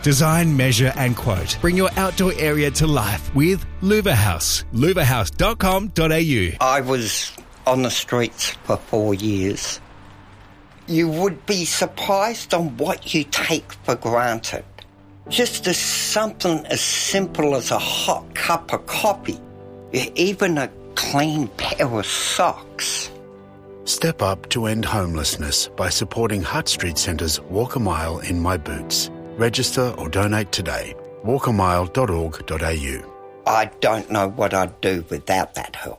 Design, measure and quote. Bring your outdoor area to life with Luvahouse. Luvahouse.com.au. I was on the streets for 4 years. You would be surprised on what you take for granted. Just as something as simple as a hot cup of coffee, even a clean pair of socks. Step up to end homelessness by supporting Hutt Street Centre's Walk a Mile in My Boots. Register or donate today. walkamile.org.au. I don't know what I'd do without that help.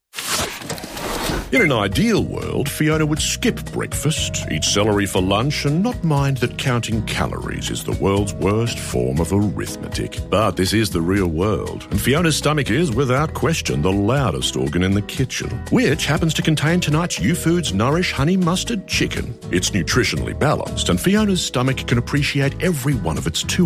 In an ideal world, Fiona would skip breakfast, eat celery for lunch, and not mind that counting calories is the world's worst form of arithmetic. But this is the real world, and Fiona's stomach is, without question, the loudest organ in the kitchen, which happens to contain tonight's YouFoods Nourish Honey Mustard Chicken. It's nutritionally balanced, and Fiona's stomach can appreciate every one of its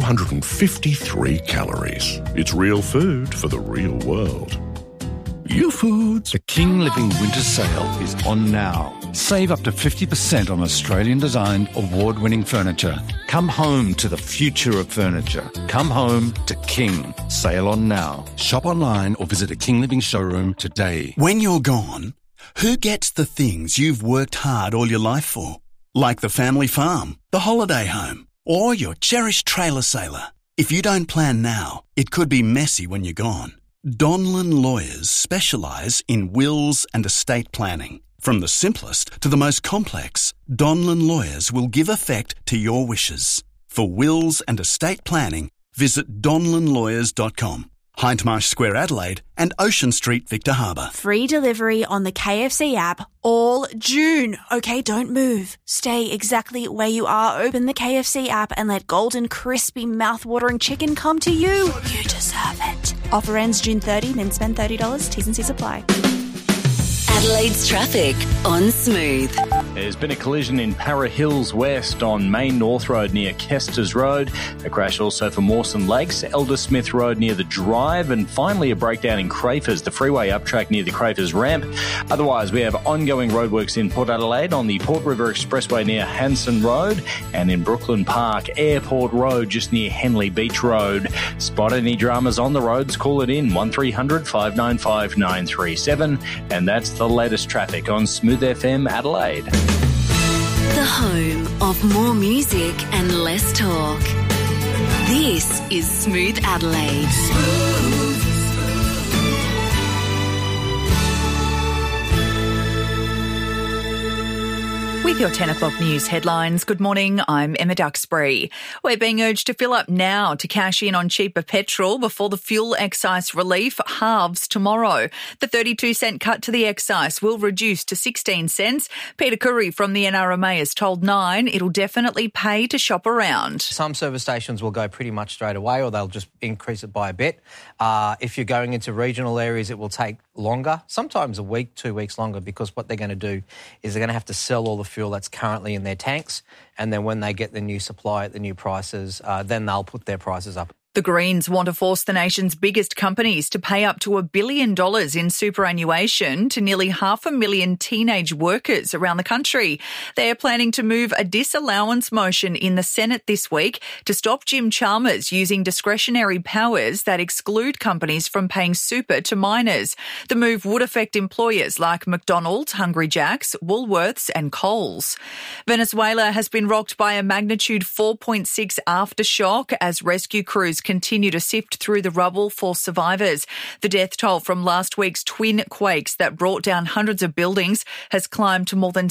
253 calories. It's real food for the real world. YouFoods. The King Living Winter Sale is on now. Save up to 50% on Australian-designed, award-winning furniture. Come home to the future of furniture. Come home to King. Sale on now. Shop online or visit a King Living showroom today. When you're gone, who gets the things you've worked hard all your life for? Like the family farm, the holiday home, or your cherished trailer sailor. If you don't plan now, it could be messy when you're gone. Donlan Lawyers specialise in wills and estate planning. From the simplest to the most complex, Donlan Lawyers will give effect to your wishes. For wills and estate planning, visit donlanlawyers.com. Hindmarsh Square, Adelaide, and Ocean Street, Victor Harbour. Free delivery on the KFC app all June. Okay, don't move. Stay exactly where you are. Open the KFC app and let golden, crispy, mouth-watering chicken come to you. You deserve it. Offer ends June 30, then spend $30. T's and C's apply. Adelaide's traffic on Smooth. There's been a collision in Para Hills West on Main North Road near Kester's Road. A crash also for Mawson Lakes, Elder Smith Road near the Drive, and finally a breakdown in Crafers, the freeway uptrack near the Crafers ramp. Otherwise, we have ongoing roadworks in Port Adelaide on the Port River Expressway near Hanson Road, and in Brooklyn Park, Airport Road just near Henley Beach Road. Spot any dramas on the roads, call it in 1300 595 937, and that's the latest traffic on Smooth FM Adelaide. The home of more music and less talk. This is Smooth Adelaide. With your 10 o'clock news headlines, good morning, I'm Emma Duxbury. We're being urged to fill up now to cash in on cheaper petrol before the fuel excise relief halves tomorrow. The 32-cent cut to the excise will reduce to 16 cents. Peter Curry from the NRMA has told Nine it'll definitely pay to shop around. Some service stations will go pretty much straight away, or they'll just increase it by a bit. If you're going into regional areas, it will take longer, sometimes a week, 2 weeks longer, because what they're going to do is they're going to have to sell all the fuel that's currently in their tanks, and then when they get the new supply at the new prices, then they'll put their prices up. The Greens want to force the nation's biggest companies to pay up to $1 billion in superannuation to nearly 500,000 teenage workers around the country. They are planning to move a disallowance motion in the Senate this week to stop Jim Chalmers using discretionary powers that exclude companies from paying super to minors. The move would affect employers like McDonald's, Hungry Jack's, Woolworths and Coles. Venezuela has been rocked by a magnitude 4.6 aftershock as rescue crews continue to sift through the rubble for survivors. The death toll from last week's twin quakes that brought down hundreds of buildings has climbed to more than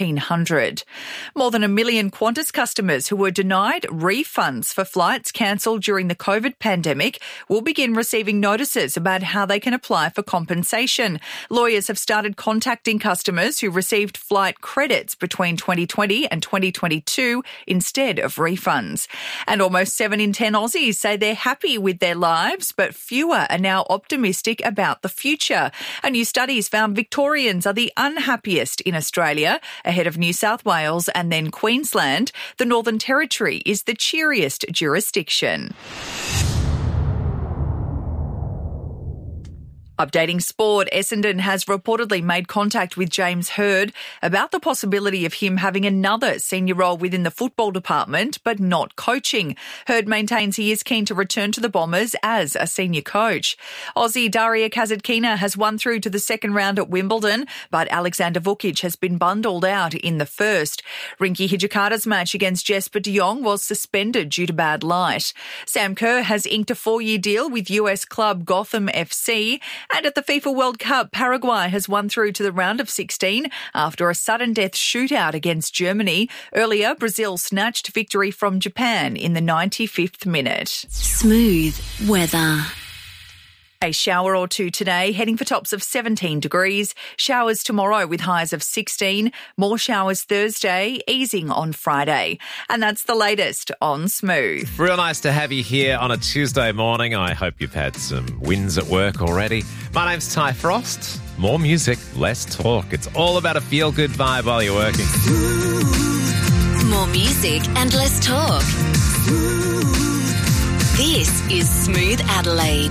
1,700. More than 1 million Qantas customers who were denied refunds for flights cancelled during the COVID pandemic will begin receiving notices about how they can apply for compensation. Lawyers have started contacting customers who received flight credits between 2020 and 2022 instead of refunds. And almost 7 in 10 Aussies say they're happy with their lives, but fewer are now optimistic about the future. A new study has found Victorians are the unhappiest in Australia, ahead of New South Wales and then Queensland. The Northern Territory is the cheeriest jurisdiction. Updating sport, Essendon has reportedly made contact with James Hird about the possibility of him having another senior role within the football department, but not coaching. Hird maintains he is keen to return to the Bombers as a senior coach. Aussie Daria Kasatkina has won through to the second round at Wimbledon, but Alexander Vukic has been bundled out in the first. Rinky Hijikata's match against Jesper de Jong was suspended due to bad light. Sam Kerr has inked a 4-year deal with US club Gotham FC. And at the FIFA World Cup, Paraguay has won through to the round of 16 after a sudden death shootout against Germany. Earlier, Brazil snatched victory from Japan in the 95th minute. Smooth weather. A shower or two today, heading for tops of 17 degrees. Showers tomorrow with highs of 16. More showers Thursday, easing on Friday. And that's the latest on Smooth. Real nice to have you here on a Tuesday morning. I hope you've had some wins at work already. My name's Ty Frost. More music, less talk. It's all about a feel-good vibe while you're working. More music and less talk. This is Smooth Adelaide.